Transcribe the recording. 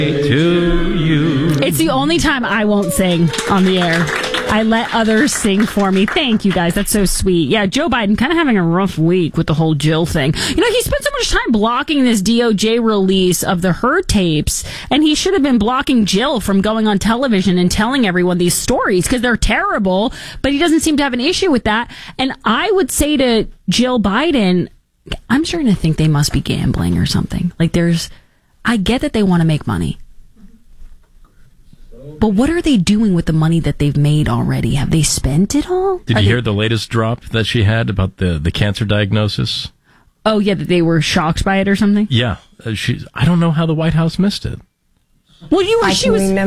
To you. It's the only time I won't sing on the air. I let others sing for me. Thank you, guys. That's so sweet. Yeah, Joe Biden kind of having a rough week with the whole Jill thing. You know, he spent so much time blocking this DOJ release of the her tapes, and he should have been blocking Jill from going on television and telling everyone these stories because they're terrible, but he doesn't seem to have an issue with that. And I would say to Jill Biden, I'm starting to think they must be gambling or something. Like I get that they want to make money. But what are they doing with the money that they've made already? Have they spent it all? Did you hear the latest drop that she had about the cancer diagnosis? Oh, yeah, that they were shocked by it or something? Yeah. I don't know how the White House missed it. Well, she was